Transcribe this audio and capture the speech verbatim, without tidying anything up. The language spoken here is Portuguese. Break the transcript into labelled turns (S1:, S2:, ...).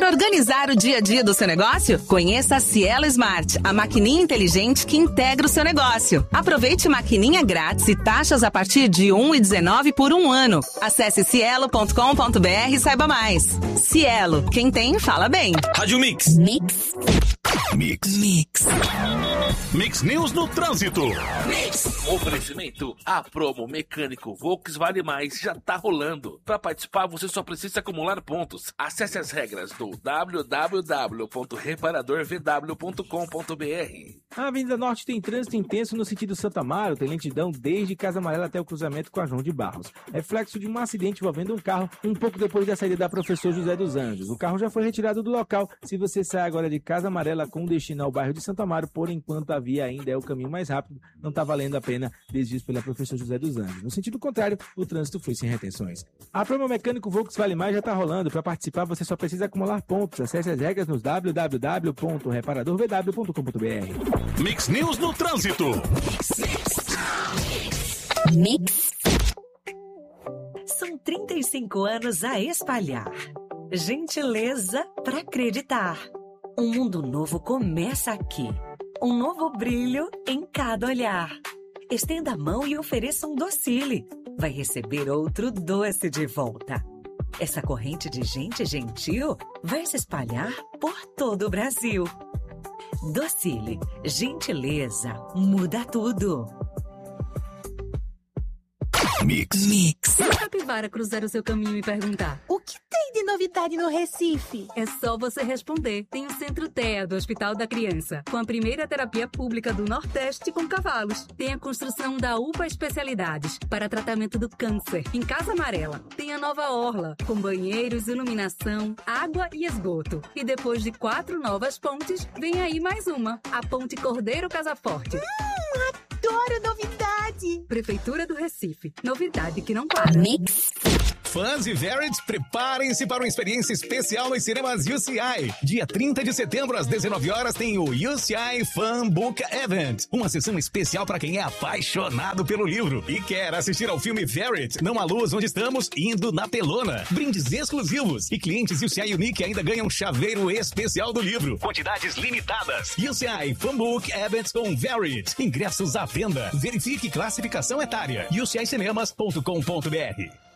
S1: Para organizar o dia a dia do seu negócio, conheça a Cielo Smart, a maquininha inteligente que integra o seu negócio. Aproveite maquininha grátis e taxas a partir de um real e dezenove centavos por um ano. Acesse cielo ponto com ponto br e saiba mais. Cielo, quem tem, fala bem.
S2: Rádio Mix.
S1: Mix.
S2: Mix.
S1: Mix.
S2: Mix News no Trânsito.
S3: Mix. Oferecimento. A promo Mecânico Volks Vale Mais já tá rolando. Para participar, você só precisa acumular pontos. Acesse as regras do w w w ponto reparador v w ponto com ponto b r.
S4: A Avenida Norte tem trânsito intenso no sentido Santa Amaro, tem lentidão desde Casa Amarela até o cruzamento com a João de Barros. Reflexo de um acidente envolvendo um carro um pouco depois da saída da Professor José dos Anjos. O carro já foi retirado do local. Se você sai agora de Casa Amarela com destino ao bairro de Santa Amaro, por enquanto a via ainda é o caminho mais rápido, não está valendo a pena desvios pela Professor José dos Anjos. No sentido contrário, o trânsito foi sem retenções. A promo Mecânico Volks Vale Mais já está rolando. Para participar, você só precisa acumular pontos. Acesse as regras nos w w w ponto reparador v w ponto com ponto b r.
S2: Mix News no Trânsito.
S5: Mix. São trinta e cinco anos a espalhar. Gentileza para acreditar. Um mundo novo começa aqui. Um novo brilho em cada olhar. Estenda a mão e ofereça um docile. Vai receber outro doce de volta. Essa corrente de gente gentil vai se espalhar por todo o Brasil. Docile, gentileza, muda tudo.
S2: Mix.
S1: Mix.
S6: Se a capivara cruzar o seu caminho e perguntar:
S7: o que tem de novidade no Recife?
S6: É só você responder. Tem o Centro T E A do Hospital da Criança, com a primeira terapia pública do Nordeste com cavalos. Tem a construção da U P A Especialidades para tratamento do câncer, em Casa Amarela. Tem a nova orla, com banheiros, iluminação, água e esgoto. E depois de quatro novas pontes, vem aí mais uma, a Ponte Cordeiro Casaforte.
S7: Hum, adoro novidade!
S6: Prefeitura do Recife. Novidade que não para.
S1: Mix.
S8: Fãs de Verity, preparem-se para uma experiência especial nos cinemas U C I. Dia trinta de setembro, às dezenove horas, tem o U C I Fan Book Event. Uma sessão especial para quem é apaixonado pelo livro e quer assistir ao filme Verity, Não há Luz Onde Estamos, indo na telona. Brindes exclusivos. E clientes U C I Unique ainda ganham um chaveiro especial do livro. Quantidades limitadas. U C I Fan Book Event com Verity. Ingressos à venda. Verifique classificação etária. u c i cinemas ponto com ponto b r.